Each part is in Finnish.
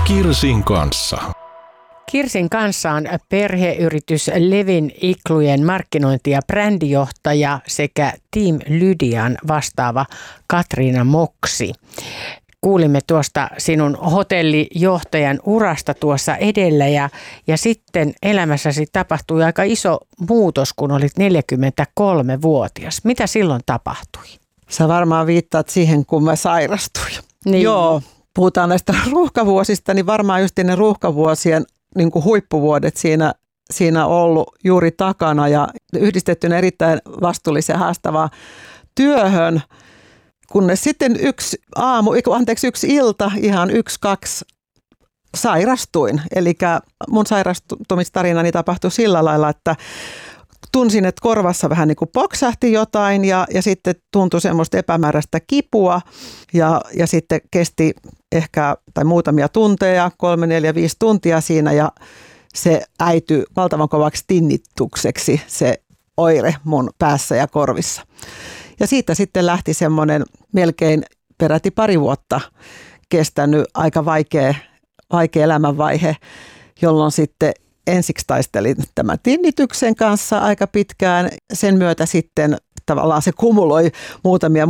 Kirsin kanssa. Kirsin kanssa on perheyritys Levin iklujen markkinointi- ja brändijohtaja sekä Team Lydian vastaava Katriina Moksi. Kuulimme tuosta sinun hotellijohtajan urasta tuossa edellä ja sitten elämässäsi tapahtui aika iso muutos, kun olit 43-vuotias. Mitä silloin tapahtui? Sä varmaan viittaat siihen, kun mä sairastuin. Niin. Joo, puhutaan näistä ruuhkavuosista, niin varmaan just ne ruuhkavuosien niin kuin huippuvuodet siinä ollut juuri takana ja yhdistettynä erittäin vastuulliseen haastavaan työhön. Kunnes sitten yksi ilta, ihan 1-2 sairastuin. Eli mun sairastumistarinani tapahtui sillä lailla, että tunsin, että korvassa vähän niin kuin poksahti jotain ja sitten tuntui semmoista epämääräistä kipua ja sitten kesti ehkä tai muutamia tunteja, 3, 4, 5 tuntia siinä ja se äityi valtavan kovaksi tinnitukseksi se oire mun päässä ja korvissa. Ja siitä sitten lähti semmoinen melkein peräti 2 vuotta kestänyt aika vaikea elämänvaihe, jolloin sitten ensiksi taistelin tämän tinnityksen kanssa aika pitkään. Sen myötä sitten tavallaan se kumuloi muutamia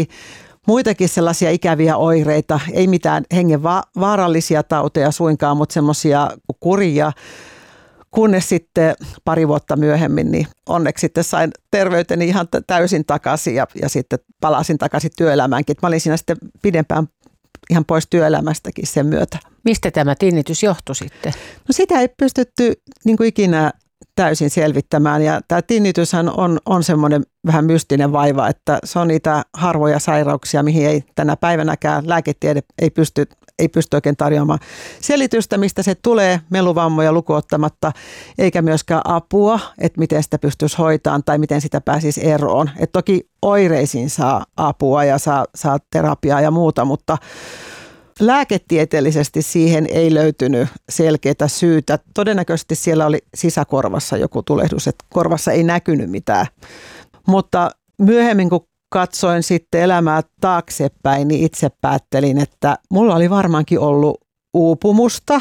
muitakin sellaisia ikäviä oireita. Ei mitään hengen vaarallisia tauteja suinkaan, mutta semmoisia kurjia. Kunnes sitten 2 vuotta myöhemmin, niin onneksi sitten sain terveyteni ihan täysin takaisin ja sitten palasin takaisin työelämäänkin. Mä olin siinä sitten pidempään ihan pois työelämästäkin sen myötä. Mistä tämä tinnitys johtui sitten? No sitä ei pystytty niin kuin ikinä täysin selvittämään ja tämä tinnityshän on semmoinen vähän mystinen vaiva, että se on niitä harvoja sairauksia, mihin ei tänä päivänäkään lääketiede ei pysty oikein tarjoamaan selitystä, mistä se tulee meluvammoja lukuun ottamatta, eikä myöskään apua, että miten sitä pystyisi hoitamaan tai miten sitä pääsisi eroon. Et toki oireisiin saa apua ja saa terapiaa ja muuta, mutta lääketieteellisesti siihen ei löytynyt selkeää syytä. Todennäköisesti siellä oli sisäkorvassa joku tulehdus, että korvassa ei näkynyt mitään. Mutta myöhemmin kun katsoin sitten elämää taaksepäin, niin itse päättelin, että mulla oli varmaankin ollut uupumusta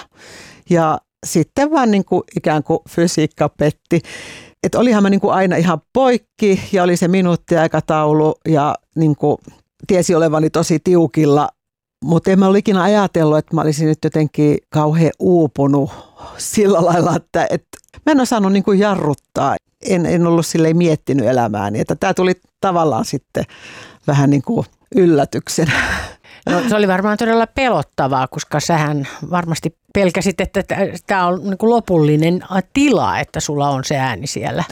ja sitten vaan niin kuin ikään kuin fysiikka petti. Että olihan mä niin kuin aina ihan poikki ja oli se minuuttiaikataulu ja niin kuin tiesi olevani tosi tiukilla. Mutta en mä ole ikinä ajatellut, että mä olisin nyt jotenkin kauhean uupunut sillä lailla, että mä en osannut niin kuin jarruttaa. En ollut silleen miettinyt elämääni, että tämä tuli tavallaan sitten vähän niin kuin yllätyksenä. No, se oli varmaan todella pelottavaa, koska sähän varmasti pelkäsit, että tämä on niin kuin lopullinen tila, että sulla on se ääni siellä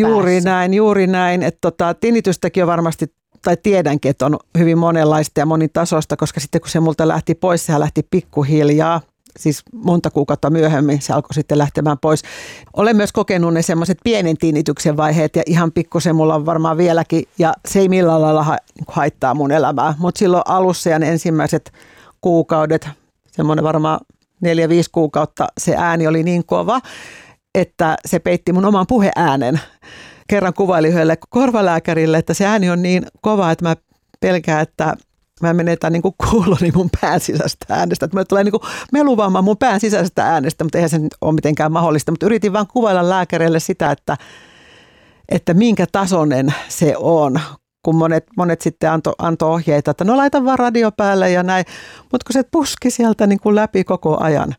Juuri näin. Että tinnitystäkin on varmasti, tai tiedänkin, että on hyvin monenlaista ja monitasoista, koska sitten kun se multa lähti pois, sehän lähti pikkuhiljaa. Siis monta kuukautta myöhemmin se alkoi sitten lähtemään pois. Olen myös kokenut ne semmoiset pienen tinnityksen vaiheet ja ihan pikkusen mulla on varmaan vieläkin ja se ei millään lailla haittaa mun elämää. Mutta silloin alussa ja ne ensimmäiset kuukaudet, semmoinen varmaan 4-5 kuukautta se ääni oli niin kova, että se peitti mun oman puheäänen. Kerran kuvailin yhdelle korvalääkärille, että se ääni on niin kova, että mä pelkään, että mä menetän niin kuin kuuloni mun pään sisäistä äänestä. Että mulle tulee niin kuin meluvamma mun pään sisäisestä äänestä, mutta eihän se nyt ole mitenkään mahdollista. Mutta yritin vaan kuvailla lääkärille sitä, että minkä tasoinen se on. Kun monet sitten antoi ohjeita, että no laita vaan radio päälle ja näin. Mutta kun se puski sieltä niin kuin läpi koko ajan.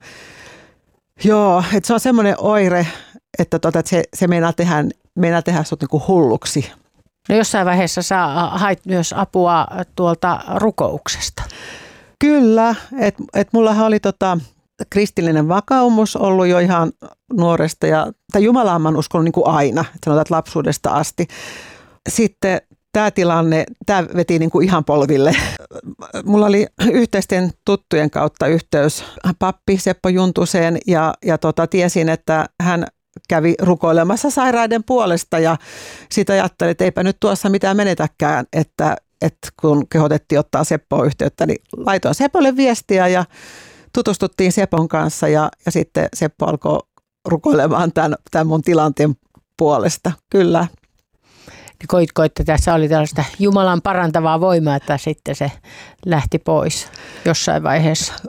Joo, että se on semmoinen oire, että se meinaa tehdä sut niin kuin hulluksi. No jossain vaiheessa sä hait myös apua tuolta rukouksesta. Kyllä, että mullahan oli kristillinen vakaumus ollut jo ihan nuoresta tai Jumalaan mä oon uskonut niin kuin aina, että sanotaan, että lapsuudesta asti. Sitten tämä tilanne, tämä veti niin kuin ihan polville. Mulla oli yhteisten tuttujen kautta yhteys pappi Seppo Juntuseen ja tiesin, että hän kävi rukoilemassa sairaiden puolesta ja sitä ajattelin, että eipä nyt tuossa mitään menetäkään, että kun kehotettiin ottaa Seppoon yhteyttä, niin laitoin Sepolle viestiä ja tutustuttiin Sepon kanssa ja sitten Seppo alkoi rukoilemaan tämän mun tilanteen puolesta. Kyllä. Koitko, että tässä oli tällaista Jumalan parantavaa voimaa, että sitten se lähti pois jossain vaiheessa?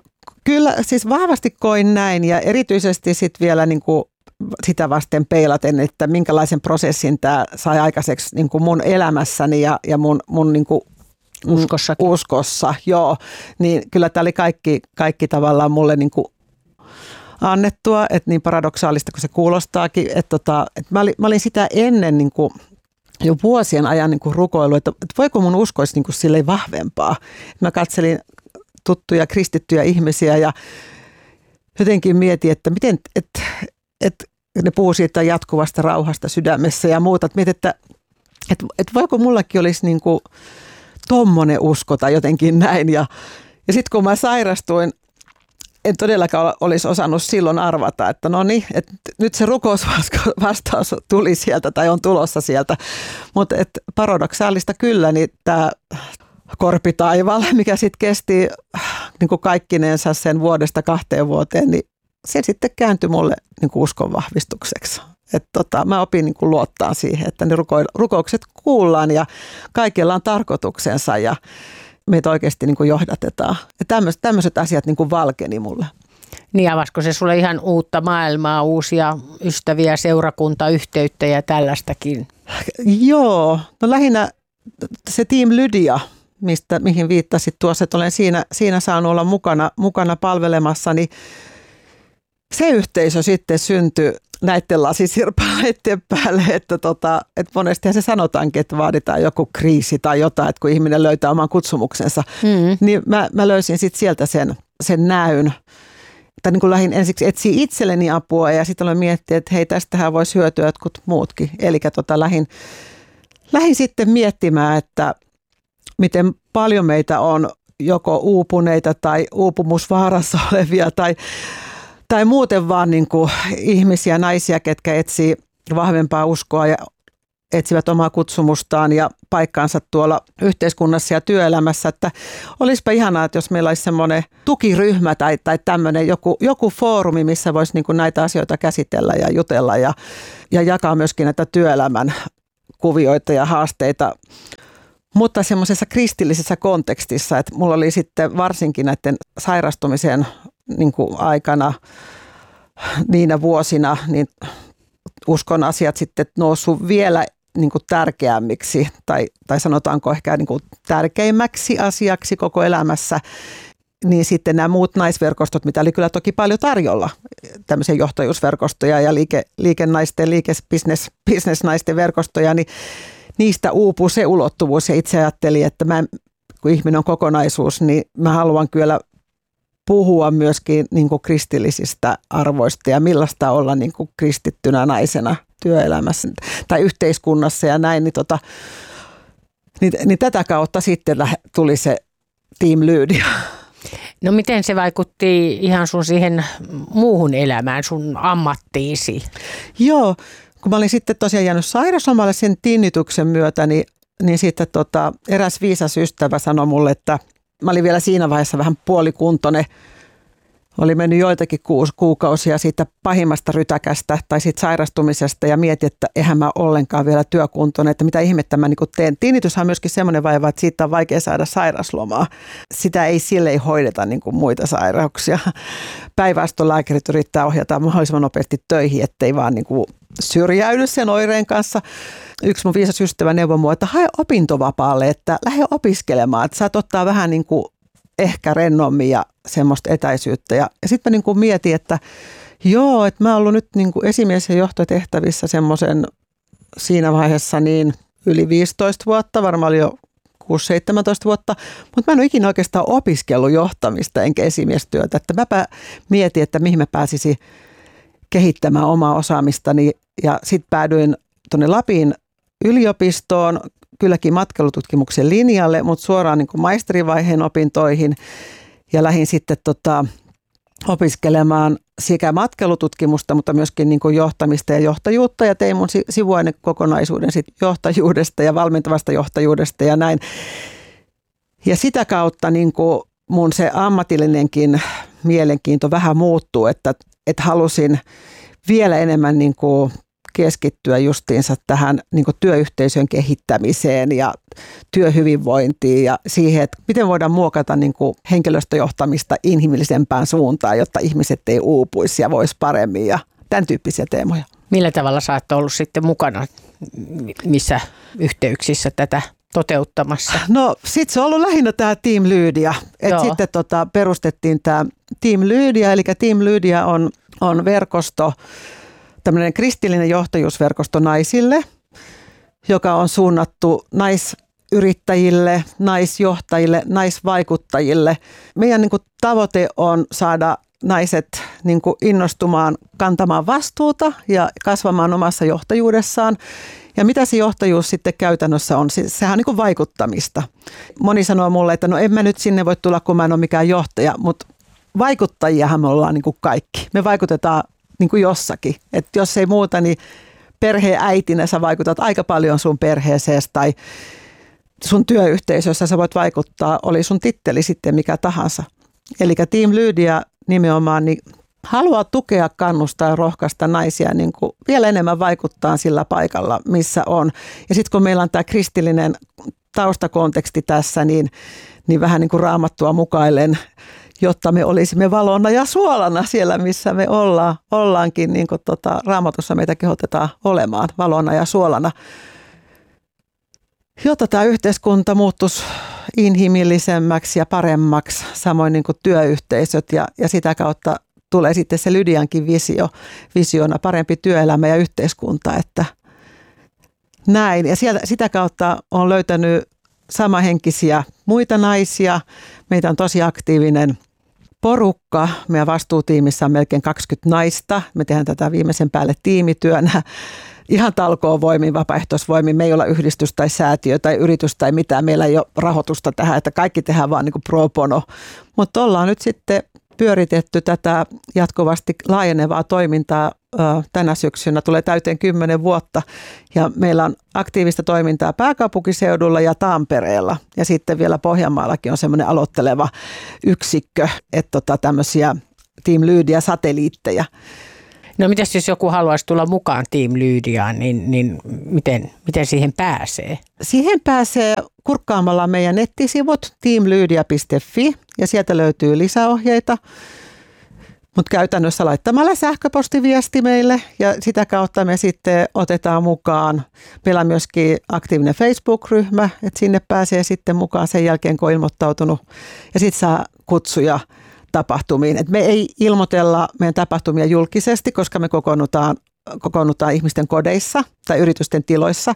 Kyllä, siis vahvasti koin näin ja erityisesti sitten vielä niin kuin sitä vasten peilaten, että minkälaisen prosessin tämä sai aikaiseksi niin kuin mun elämässäni ja mun niin kuin uskossa, joo. Niin kyllä tämä oli kaikki tavallaan mulle niin kuin annettua, että niin paradoksaalista kuin se kuulostaakin, että mä olin sitä ennen niin kuin jo vuosien ajan niin kuin rukoillut, että voiko mun usko olisi niin kuin silleen vahvempaa. Mä katselin tuttuja kristittyjä ihmisiä ja jotenkin mietin, että miten, että ne puhuu siitä jatkuvasta rauhasta sydämessä ja muuta. Mietin, että voiko mullakin olisi niin kuin tommonen usko tai jotenkin näin. Ja sitten kun mä sairastuin, en todellakaan olisi osannut silloin arvata, että no niin, että nyt se rukousvastaus tuli sieltä tai on tulossa sieltä. Mutta paradoksaalista kyllä, niin tämä korpitaival, mikä sitten kesti niin kuin kaikkinensa sen vuodesta 2 vuoteen, niin se sitten kääntyi mulle niin kuin uskon vahvistukseksi. Mä opin niin kuin luottaa siihen, että ne rukoukset kuullaan ja kaikilla on tarkoituksensa ja meitä oikeasti niin kuin johdatetaan. Ja tämmöiset asiat niin kuin valkeni mulle. Niin avasko se sulle ihan uutta maailmaa, uusia ystäviä, seurakuntayhteyttä ja tällaistakin? Joo, no lähinnä se Team Lydia, mihin viittasit tuossa, että olen siinä saanut olla mukana palvelemassa, niin se yhteisö sitten syntyi näiden lasisirpaleiden päälle, että monestihan se sanotaankin, että vaaditaan joku kriisi tai jotain, että kun ihminen löytää oman kutsumuksensa, niin mä löysin sitten sieltä sen näyn. Tai niin kuin lähdin ensiksi etsiä itselleni apua ja sitten aloin miettiä, että hei, tästähän voisi hyötyä jotkut muutkin. Eli lähdin sitten miettimään, että miten paljon meitä on joko uupuneita tai uupumusvaarassa olevia tai muuten vaan niin kuin ihmisiä, naisia, ketkä etsii vahvempaa uskoa ja etsivät omaa kutsumustaan ja paikkaansa tuolla yhteiskunnassa ja työelämässä, että olisipa ihanaa, että jos meillä olisi semmoinen tukiryhmä tai tämmöinen joku foorumi, missä voisi niin kuin näitä asioita käsitellä ja jutella ja jakaa myöskin näitä työelämän kuvioita ja haasteita, mutta semmoisessa kristillisessä kontekstissa, että mulla oli sitten varsinkin näiden sairastumisen niin kuin aikana niinä vuosina, niin uskon asiat sitten noussut vielä niin kuin tärkeämmiksi tai sanotaanko ehkä niin kuin tärkeimmäksi asiaksi koko elämässä, niin sitten nämä muut naisverkostot, mitä oli kyllä toki paljon tarjolla, tämmöisiä johtajuusverkostoja ja liikenaisten, bisnesnaisten verkostoja, niin niistä uupuu se ulottuvuus ja itse ajattelin, että kun ihminen on kokonaisuus, niin mä haluan kyllä puhua myöskin niin kuin kristillisistä arvoista ja millaista olla niin kuin kristittynä naisena työelämässä tai yhteiskunnassa ja näin, niin tätä kautta sitten tuli se Team Lydia. No miten se vaikutti ihan sun siihen muuhun elämään, sun ammattiisi? Joo, kun mä olin sitten tosiaan jäänyt sairauslomalle sen tinnityksen myötä, niin sitten eräs viisas ystävä sanoi mulle, että mä olin vielä siinä vaiheessa vähän puolikuntoinen. Oli mennyt joitakin kuukausia siitä pahimmasta rytäkästä tai siitä sairastumisesta ja mietin, että eihän mä ollenkaan vielä työkuntoinen, että mitä ihmettä mä niin teen. Tinnityshän on myöskin semmoinen vaiva, että siitä on vaikea saada sairauslomaa. Sitä ei silleen hoideta niin kuin muita sairauksia. Päinvastoin lääkärit yrittää ohjata mahdollisimman nopeasti töihin, ettei vaan niin kuin syrjäydy sen oireen kanssa. Yksi mun viisas ystävä neuvoi mua, että hae opintovapaalle, että lähde opiskelemaan, että saat ottaa vähän niin kuin ehkä rennommin ja semmoista etäisyyttä. Ja sitten mä niin kuin mietin, että joo, että mä oon ollut nyt niin kuin esimies- ja johtotehtävissä semmoisen siinä vaiheessa niin yli 15 vuotta, varmaan oli jo 6-17 vuotta, mutta mä en ole ikinä oikeastaan opiskellut johtamista enkä esimiestyötä. Että mäpä mietin, että mihin mä pääsisin kehittämään omaa osaamistani ja sitten päädyin tuonne Lapin yliopistoon, kylläkin matkailututkimuksen linjalle, mutta suoraan niin kuin maisterivaiheen opintoihin ja lähdin sitten opiskelemaan sekä matkailututkimusta, mutta myöskin niin kuin johtamista ja johtajuutta ja tein mun sivuainekokonaisuuden sit johtajuudesta ja valmentavasta johtajuudesta ja näin. Ja sitä kautta niin kuin mun se ammatillinenkin mielenkiinto vähän muuttuu, että halusin vielä enemmän niin kuin keskittyä justiinsa tähän niin kuin työyhteisön kehittämiseen ja työhyvinvointiin ja siihen, että miten voidaan muokata niin kuin henkilöstöjohtamista inhimillisempään suuntaan, jotta ihmiset ei uupuisi ja voisi paremmin ja tämän tyyppisiä teemoja. Millä tavalla sä oot ollut sitten mukana, missä yhteyksissä tätä toteuttamassa? No sitten se on ollut lähinnä tämä Team Lydia. Sitten perustettiin tämä Team Lydia, eli Team Lydia on verkosto, tämmöinen kristillinen johtajuusverkosto naisille, joka on suunnattu naisyrittäjille, naisjohtajille, naisvaikuttajille. Meidän niin kuin tavoite on saada naiset niin kuin innostumaan, kantamaan vastuuta ja kasvamaan omassa johtajuudessaan. Ja mitä se johtajuus sitten käytännössä on? Sehän on niin kuin vaikuttamista. Moni sanoo mulle, että no en mä nyt sinne voi tulla, kun mä en ole mikään johtaja, mutta vaikuttajiahan me ollaan niin kuin kaikki. Me vaikutetaan niin kuin jossakin. Että jos ei muuta, niin perheäitinä sä vaikutat aika paljon sun perheeseesi tai sun työyhteisössä sä voit vaikuttaa, oli sun titteli sitten mikä tahansa. Eli Team Lydia nimenomaan niin haluaa tukea, kannustaa ja rohkaista naisia niin kuin vielä enemmän vaikuttaa sillä paikalla, missä on. Ja sitten kun meillä on tämä kristillinen taustakonteksti tässä, niin vähän niin kuin Raamattua mukailen, jotta me olisimme valona ja suolana siellä, missä me ollaankin, niin kuin Raamatussa meitä kehotetaan olemaan valona ja suolana. Jotta tämä yhteiskunta muuttuisi inhimillisemmäksi ja paremmaksi, samoin niin kuin työyhteisöt ja sitä kautta tulee sitten se Lydiankin visiona parempi työelämä ja yhteiskunta, että näin. Ja sitä kautta on löytänyt samahenkisiä muita naisia. Meitä on tosi aktiivinen porukka. Meidän vastuutiimissä on melkein 20 naista. Me tehdään tätä viimeisen päälle tiimityönä. Ihan talkoovoimin, vapaaehtoisvoimin. Me ei olla yhdistys tai säätiö tai yritys tai mitään. Meillä ei ole rahoitusta tähän, että kaikki tehdään vaan niin kuin pro bono. Mutta ollaan nyt sitten pyöritetty tätä jatkuvasti laajenevaa toimintaa. Tänä syksynä tulee täyteen 10 vuotta ja meillä on aktiivista toimintaa pääkaupunkiseudulla ja Tampereella ja sitten vielä Pohjanmaallakin on semmoinen aloitteleva yksikkö, että tämmöisiä Team Lydia-satelliitteja. No mitäs jos joku haluaisi tulla mukaan Team Lydiaan, niin miten siihen pääsee? Siihen pääsee kurkkaamalla meidän nettisivut teamlydia.fi ja sieltä löytyy lisäohjeita. Mutta käytännössä laittamalla sähköpostiviesti meille ja sitä kautta me sitten otetaan mukaan. Meillä on myöskin aktiivinen Facebook-ryhmä, että sinne pääsee sitten mukaan sen jälkeen, kun on ilmoittautunut. Ja sitten saa kutsuja tapahtumiin. Et me ei ilmoitella meidän tapahtumia julkisesti, koska me kokoonnutaan ihmisten kodeissa tai yritysten tiloissa.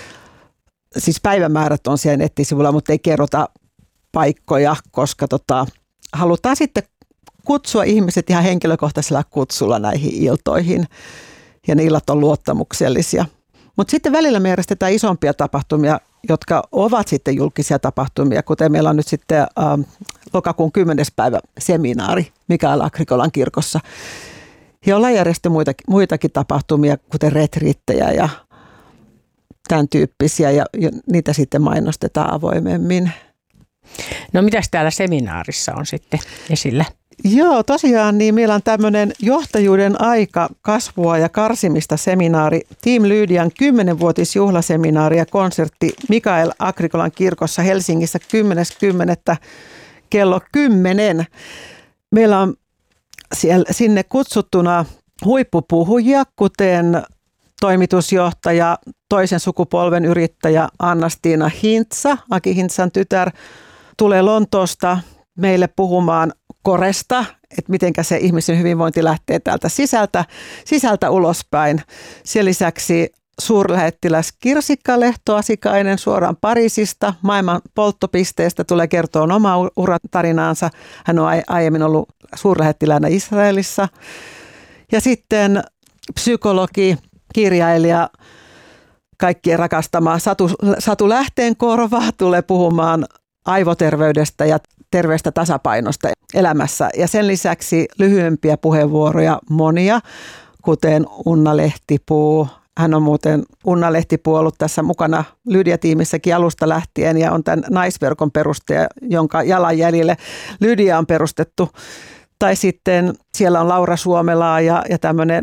Siis päivämäärät on siellä nettisivulla, mutta ei kerrota paikkoja, koska halutaan sitten kutsua ihmiset ihan henkilökohtaisella kutsulla näihin iltoihin ja ne illat on luottamuksellisia. Mutta sitten välillä me järjestetään isompia tapahtumia, jotka ovat sitten julkisia tapahtumia, kuten meillä on nyt sitten lokakuun 10. päivä seminaari Mikael Agrikolan kirkossa. Ja ollaan järjestetty muitakin tapahtumia, kuten retriittejä ja tämän tyyppisiä ja niitä sitten mainostetaan avoimemmin. No mitäs täällä seminaarissa on sitten esillä? Joo, tosiaan niin meillä on tämmöinen johtajuuden aika, kasvua ja karsimista seminaari, Team Lydian 10-vuotisjuhlaseminaari ja konsertti Mikael Agrikolan kirkossa Helsingissä 10.10. kello 10. Meillä on sinne kutsuttuna huippupuhujia, kuten toimitusjohtaja, toisen sukupolven yrittäjä Anna-Stiina Hintsa, Aki Hintsan tytär, tulee Lontoosta meille puhumaan koresta, että miten se ihmisen hyvinvointi lähtee täältä sisältä ulospäin. Sen lisäksi suurlähettiläs Kirsikka Lehto-Asikainen suoraan Pariisista, maailman polttopisteestä tulee kertoa omaa uratarinaansa. Hän on aiemmin ollut suurlähettiläänä Israelissa. Ja sitten psykologi, kirjailija, kaikkien rakastama Satu Lähteenkorva tulee puhumaan aivoterveydestä ja terveestä tasapainosta elämässä. Ja sen lisäksi lyhyempiä puheenvuoroja monia, kuten Unna Lehtipuu. Hän on muuten Unna Lehtipuu ollut tässä mukana Lydia-tiimissäkin alusta lähtien ja on tämän naisverkon perustaja, jonka jalanjäljille Lydia on perustettu. Tai sitten siellä on Laura Suomelaa ja tämmöinen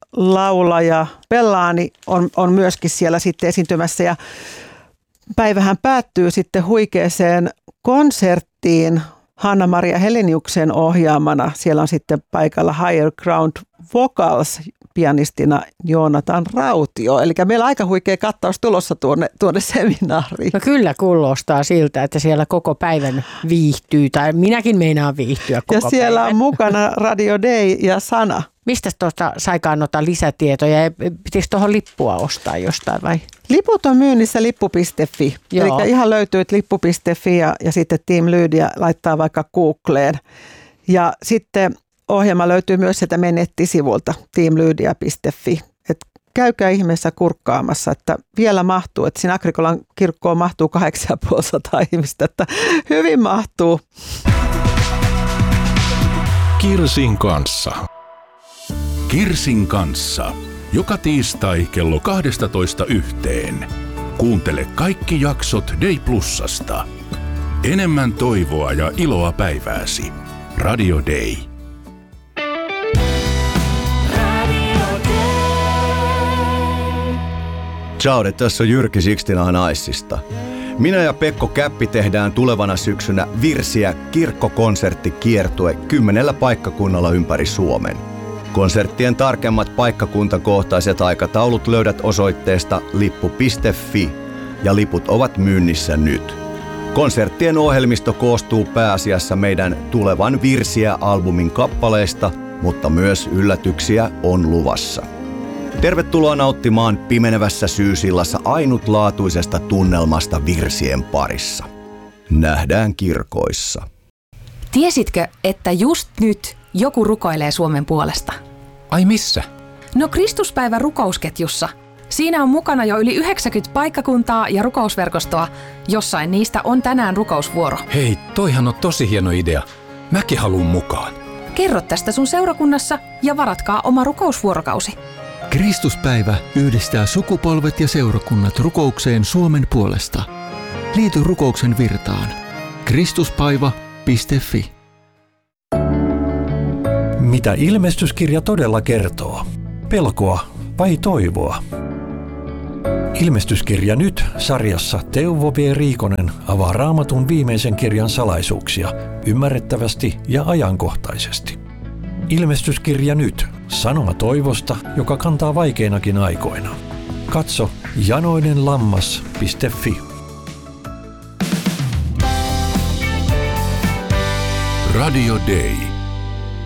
laulaja Bellaani on myöskin siellä sitten esiintymässä ja päivähän päättyy sitten huikeeseen konserttiin Hanna-Maria Heleniuksen ohjaamana. Siellä on sitten paikalla Higher Ground Vocals pianistina Joonatan Rautio. Eli meillä on aika huikea kattaus tulossa tuonne seminaariin. No kyllä kuulostaa siltä, että siellä koko päivän viihtyy, tai minäkin meinaan viihtyä koko päivän. Ja siellä on mukana Radio Day ja Sana. Mistä tuosta sai kannattaa lisätietoja ja pitikö tuohon lippua ostaa jostain vai? Liput on myynnissä lippu.fi. Eli ihan löytyy lippu.fi ja sitten Team Lydia laittaa vaikka Googleen. Ja sitten ohjelma löytyy myös sieltä meidän nettisivulta teamlydia.fi. Et käykää ihmeessä kurkkaamassa, että vielä mahtuu. Että siinä Agrikolan kirkkoon mahtuu 850 ihmistä, että hyvin mahtuu. Kirsin kanssa. Kirsin kanssa. Joka tiistai kello 12:00 Kuuntele kaikki jaksot Day Plusasta. Enemmän toivoa ja iloa päivääsi. Radio Day. Ciao, tässä on Jyrki Sixtinahan Aissista. Minä ja Pekko Käppi tehdään tulevana syksynä Virsiä kirkkokonserttikiertue 10 paikkakunnalla ympäri Suomen. Konserttien tarkemmat paikkakuntakohtaiset aikataulut löydät osoitteesta lippu.fi ja liput ovat myynnissä nyt. Konserttien ohjelmisto koostuu pääasiassa meidän tulevan Virsiä-albumin kappaleista, mutta myös yllätyksiä on luvassa. Tervetuloa nauttimaan pimenevässä syysillassa ainutlaatuisesta tunnelmasta virsien parissa. Nähdään kirkoissa. Tiesitkö, että just nyt joku rukoilee Suomen puolesta? Ai missä? No Kristuspäivä rukousketjussa. Siinä on mukana jo yli 90 paikkakuntaa ja rukousverkostoa. Jossain niistä on tänään rukousvuoro. Hei, toihan on tosi hieno idea. Mäkin haluun mukaan. Kerro tästä sun seurakunnassa ja varatkaa oma rukousvuorokausi. Kristuspäivä yhdistää sukupolvet ja seurakunnat rukoukseen Suomen puolesta. Liity rukouksen virtaan. Kristuspaiva.fi. Mitä ilmestyskirja todella kertoo? Pelkoa vai toivoa? Ilmestyskirja nyt -sarjassa Teuvo V. Riikonen avaa Raamatun viimeisen kirjan salaisuuksia ymmärrettävästi ja ajankohtaisesti. Ilmestyskirja nyt -sanoma toivosta, joka kantaa vaikeinakin aikoina. Katso janoinenlammas.fi. Radio Day.